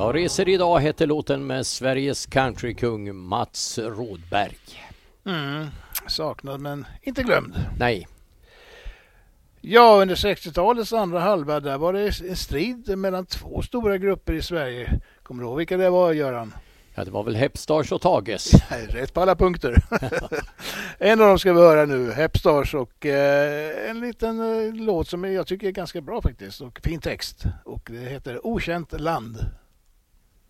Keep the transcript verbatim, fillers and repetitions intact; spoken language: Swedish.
Jag reser idag heter låten med Sveriges countrykung Mats Rådberg. Mm, saknad men inte glömd. Nej. Ja, under sextiotalets andra halva där var det en strid mellan två stora grupper i Sverige. Kommer du ihåg vilka det var, Göran? Ja, det var väl Hepstars och Tages. Rätt på alla punkter. En av dem ska vi höra nu, Hepstars, och eh, en liten eh, låt som jag tycker är ganska bra faktiskt och fin text. Och det heter Okänt land.